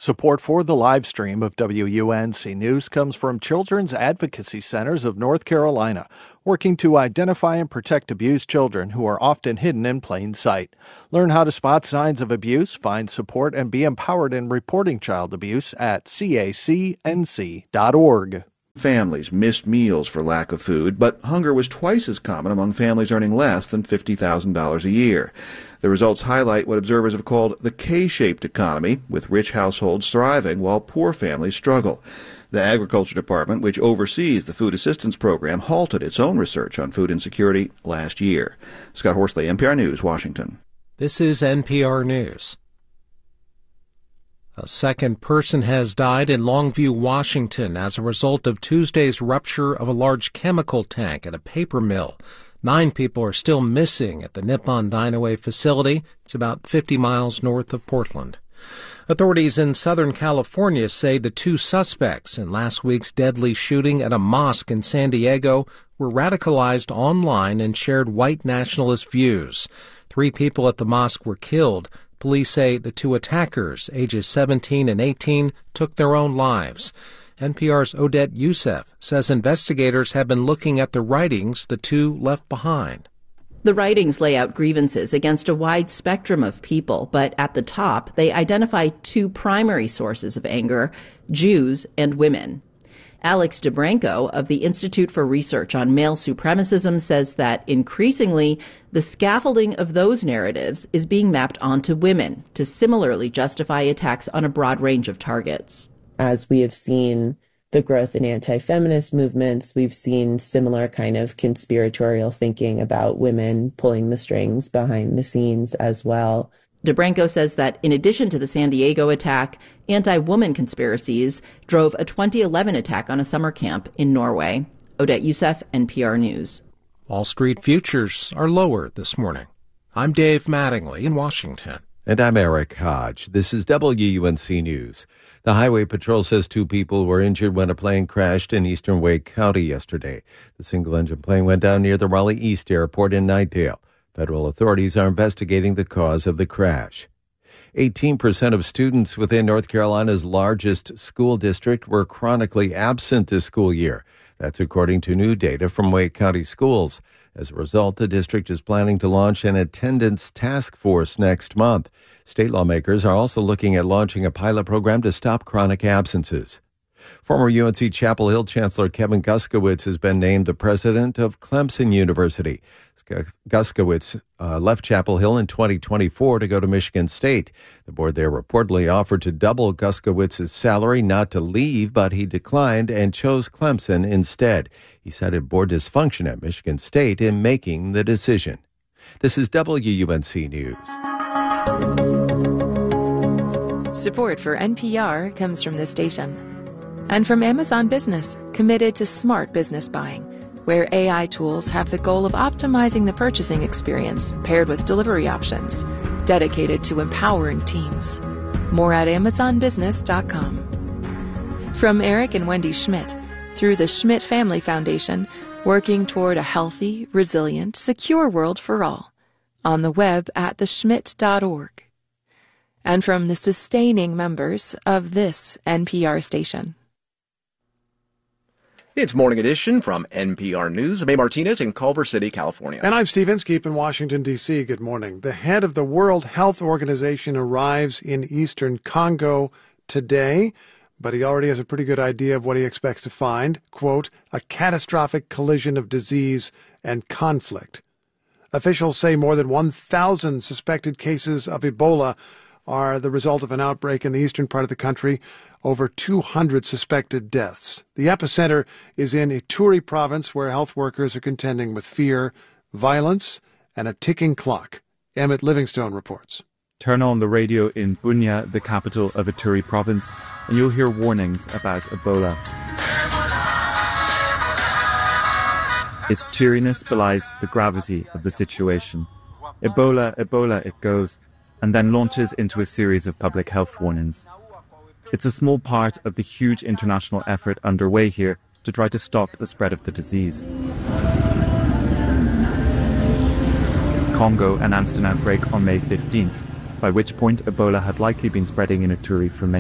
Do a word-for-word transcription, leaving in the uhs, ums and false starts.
Support for the live stream of W U N C News comes from Children's Advocacy Centers of North Carolina, working to identify and protect abused children who are often hidden in plain sight. Learn how to spot signs of abuse, find support, and be empowered in reporting child abuse at C A C N C dot org. Families missed meals for lack of food, but hunger was twice as common among families earning less than fifty thousand dollars a year. The results highlight what observers have called the K-shaped economy, with rich households thriving while poor families struggle. The Agriculture Department, which oversees the Food Assistance Program, halted its own research on food insecurity last year. Scott Horsley, N P R News, Washington. This is N P R News. A second person has died in Longview, Washington, as a result of Tuesday's rupture of a large chemical tank at a paper mill. Nine people are still missing at the Nippon Dynaway facility. It's about fifty miles north of Portland. Authorities in Southern California say the two suspects in last week's deadly shooting at a mosque in San Diego were radicalized online and shared white nationalist views. Three people at the mosque were killed. Police say the two attackers, ages seventeen and eighteen, took their own lives. N P R's Odette Youssef says investigators have been looking at the writings the two left behind. The writings lay out grievances against a wide spectrum of people, but at the top, they identify two primary sources of anger, Jews and women. Alex DeBranco of the Institute for Research on Male Supremacism says that increasingly, the scaffolding of those narratives is being mapped onto women to similarly justify attacks on a broad range of targets. As we have seen the growth in anti-feminist movements, we've seen similar kind of conspiratorial thinking about women pulling the strings behind the scenes as well. DeBranco says that in addition to the San Diego attack, anti-woman conspiracies drove a twenty eleven attack on a summer camp in Norway. Odette Youssef, N P R News. Wall Street futures are lower this morning. I'm Dave Mattingly in Washington. And I'm Eric Hodge. This is W U N C News. The Highway Patrol says two people were injured when a plane crashed in eastern Wake County yesterday. The single-engine plane went down near the Raleigh East Airport in Knightdale. Federal authorities are investigating the cause of the crash. eighteen percent of students within North Carolina's largest school district were chronically absent this school year. That's according to new data from Wake County Schools. As a result, the district is planning to launch an attendance task force next month. State lawmakers are also looking at launching a pilot program to stop chronic absences. Former U N C Chapel Hill Chancellor Kevin Guskowitz has been named the president of Clemson University. Guskowitz uh, left Chapel Hill in twenty twenty-four to go to Michigan State. The board there reportedly offered to double Guskowitz's salary not to leave, but he declined and chose Clemson instead. He cited board dysfunction at Michigan State in making the decision. This is W U N C News. Support for N P R comes from this station. And from Amazon Business, committed to smart business buying, where A I tools have the goal of optimizing the purchasing experience paired with delivery options, dedicated to empowering teams. More at amazon business dot com. From Eric and Wendy Schmidt, through the Schmidt Family Foundation, working toward a healthy, resilient, secure world for all. On the web at the schmidt dot org. And from the sustaining members of this N P R station. It's Morning Edition from N P R News. I'm A. Martinez in Culver City, California. And I'm Steve Inskeep in Washington, D C Good morning. The head of the World Health Organization arrives in eastern Congo today, but he already has a pretty good idea of what he expects to find. Quote, a catastrophic collision of disease and conflict. Officials say more than one thousand suspected cases of Ebola are the result of an outbreak in the eastern part of the country. Over two hundred suspected deaths. The epicenter is in Ituri province, where health workers are contending with fear, violence, and a ticking clock. Emmett Livingstone reports. Turn on the radio in Bunia, the capital of Ituri province, and you'll hear warnings about Ebola. Its cheeriness belies the gravity of the situation. Ebola, Ebola, it goes, and then launches into a series of public health warnings. It's a small part of the huge international effort underway here to try to stop the spread of the disease. Congo announced an outbreak on May fifteenth, by which point Ebola had likely been spreading in Ituri for many